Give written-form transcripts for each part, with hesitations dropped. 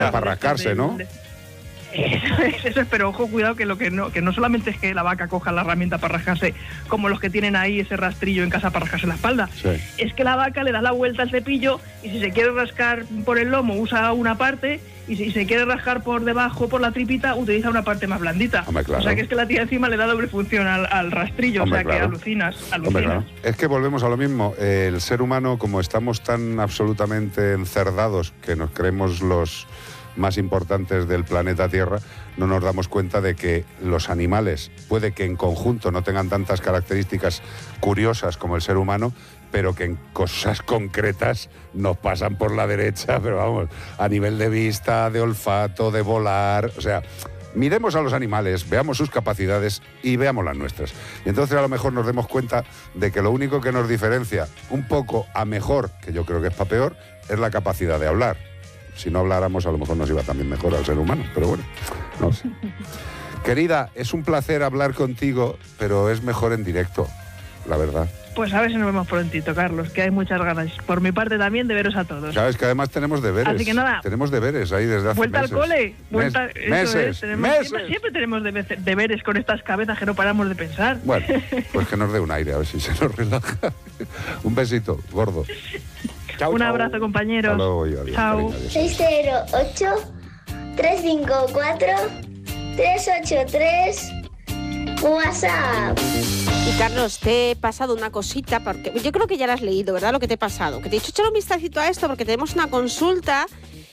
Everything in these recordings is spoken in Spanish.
Para rascarse, ¿no? Eso es, pero ojo, cuidado que que no solamente es que la vaca coja la herramienta para rascarse, como los que tienen ahí ese rastrillo en casa para rascarse la espalda, es que la vaca le da la vuelta al cepillo y si se quiere rascar por el lomo usa una parte y si se quiere rascar por debajo, por la tripita, utiliza una parte más blandita. Hombre, claro. O sea que es que la tía encima le da doble función al rastrillo. Hombre, o sea claro. que alucinas. Hombre, claro. Es que volvemos a lo mismo. El ser humano, como estamos tan absolutamente encerdados que nos creemos los más importantes del planeta Tierra, no nos damos cuenta de que los animales puede que en conjunto no tengan tantas características curiosas como el ser humano, pero que en cosas concretas nos pasan por la derecha, pero vamos, a nivel de vista, de olfato, de volar, o sea, miremos a los animales, veamos sus capacidades y veamos las nuestras. Y entonces a lo mejor nos demos cuenta de que lo único que nos diferencia un poco a mejor, que yo creo que es para peor, es la capacidad de hablar. Si no habláramos, a lo mejor nos iba también mejor al ser humano, pero bueno, no sé. Querida, es un placer hablar contigo, pero es mejor en directo, la verdad. Pues a ver si nos vemos prontito, Carlos, que hay muchas ganas. Por mi parte también de veros a todos. Sabes que además tenemos deberes. Así que nada. Tenemos deberes ahí desde hace vuelta meses. Al cole. Vuelta, meses. Siempre tenemos deberes con estas cabezas que no paramos de pensar. Bueno, pues que nos dé un aire, a ver si se nos relaja. Un besito, gordo. Chao, un abrazo, compañeros. Hasta luego, adiós. Chao. 608-354-383 WhatsApp. Y Carlos, te he pasado una cosita, porque yo creo que ya la has leído, ¿verdad? Lo que te he pasado. Que te he dicho, échale un vistacito a esto, porque tenemos una consulta.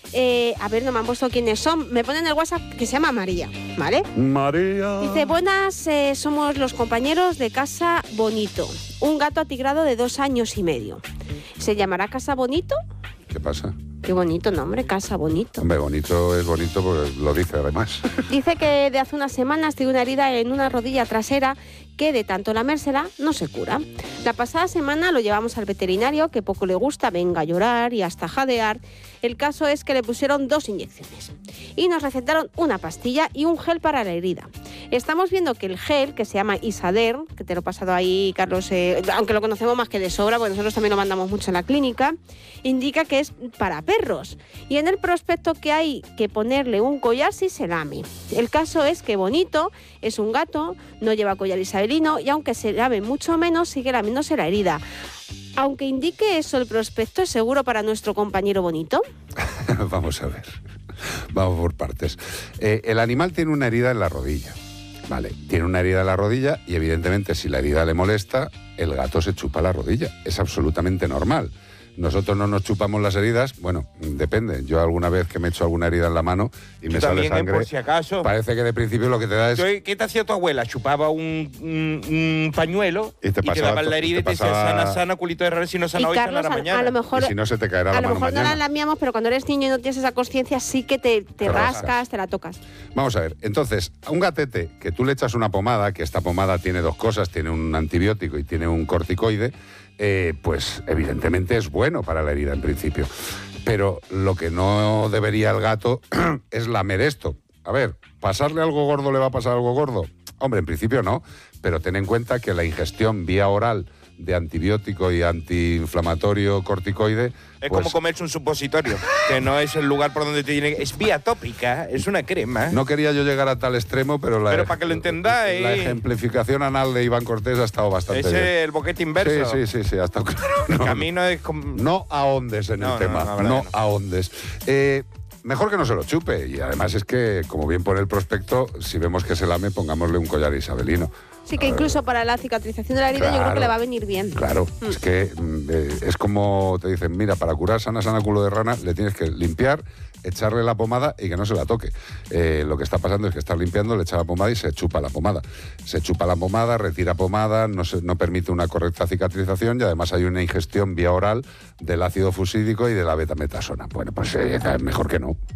A ver, no me han puesto quiénes son. Me ponen en el WhatsApp que se llama María, ¿vale? María. Dice, buenas, somos los compañeros de Casa Bonito. Un gato atigrado de 2 años y medio. ¿Se llamará Casa Bonito? ¿Qué pasa? Qué bonito nombre, Casa Bonito. Hombre, bonito es bonito porque lo dice además. Dice que de hace unas semanas tiene una herida en una rodilla trasera que de tanto lamérsela no se cura. La pasada semana lo llevamos al veterinario, que poco le gusta, venga a llorar y hasta jadear. El caso es que le pusieron 2 inyecciones y nos recetaron una pastilla y un gel para la herida. Estamos viendo que el gel, que se llama Isader, que te lo he pasado ahí, Carlos, aunque lo conocemos más que de sobra, porque nosotros también lo mandamos mucho en la clínica, indica que es para perros. Y en el prospecto que hay que ponerle un collar si se lame. El caso es que Bonito es un gato, no lleva collar isabelino y aunque se lame mucho menos, sigue lamiéndose la herida. Aunque indique eso el prospecto, ¿es seguro para nuestro compañero Bonito? Vamos a ver. Vamos por partes. El animal tiene una herida en la rodilla. Vale, tiene una herida en la rodilla y evidentemente si la herida le molesta, el gato se chupa la rodilla. Es absolutamente normal. Nosotros no nos chupamos las heridas, bueno, depende. Yo alguna vez que me he hecho alguna herida en la mano y me sale sangre, por si acaso, parece que de principio lo que te da es... ¿Qué te hacía tu abuela? Chupaba un pañuelo y te daba la herida y te decía sana, culito de revés, si no sana hoy, Carlos, sana mañana. A lo mejor, y si no se te caerá la mano mañana. A lo mejor no la lamiamos, pero cuando eres niño y no tienes esa conciencia, sí que te rascas, te la tocas. Vamos a ver, entonces, a un gatete que tú le echas una pomada, que esta pomada tiene 2 cosas, tiene un antibiótico y tiene un corticoide, pues evidentemente es bueno para la herida en principio. Pero lo que no debería el gato es lamer esto. A ver, ¿pasarle algo gordo le va a pasar algo gordo? Hombre, en principio no, pero ten en cuenta que la ingestión vía oral de antibiótico y antiinflamatorio corticoide... Es pues, como comerse un supositorio, que no es el lugar por donde te tiene... Es vía tópica, es una crema. No quería yo llegar a tal extremo, pero para que lo entendáis... La ejemplificación anal de Iván Cortés ha estado bastante bien. El boquete inverso. Sí, ha estado claro. El camino es... No ahondes en el tema, no ahondes. Mejor que no se lo chupe. Y además es que, como bien pone el prospecto, si vemos que se lame, pongámosle un collar isabelino. Sí, que incluso para la cicatrización de la herida yo creo que le va a venir bien. Claro, es que es como te dicen, mira, para curar sana culo de rana, le tienes que limpiar, echarle la pomada y que no se la toque. Lo que está pasando es que estás limpiando, le echa la pomada y se chupa la pomada. Se chupa la pomada, retira pomada, no permite una correcta cicatrización y además hay una ingestión vía oral del ácido fusídico y de la betametasona. Bueno, pues mejor que no.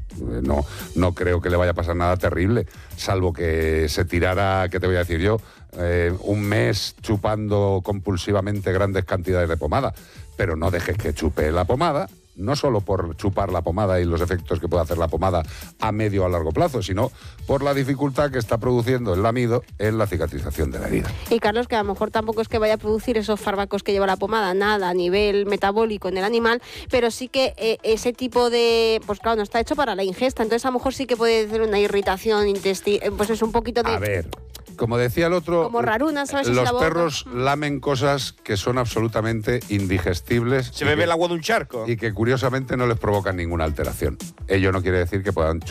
No creo que le vaya a pasar nada terrible, salvo que se tirara, ¿qué te voy a decir yo? Un mes chupando compulsivamente grandes cantidades de pomada, pero no dejes que chupe la pomada no solo por chupar la pomada y los efectos que puede hacer la pomada a medio o a largo plazo, sino por la dificultad que está produciendo el lamido en la cicatrización de la herida. Y Carlos, que a lo mejor tampoco es que vaya a producir esos fármacos que lleva la pomada, nada a nivel metabólico en el animal, pero sí que ese tipo de, pues claro, no está hecho para la ingesta, entonces a lo mejor sí que puede ser una irritación intestinal, pues es un poquito de... A ver, como decía el otro, como raruna, ¿sabes? Los perros lamen cosas que son absolutamente indigestibles. Se bebe el agua de un charco. Y que curiosamente no les provocan ninguna alteración. Ello no quiere decir que puedan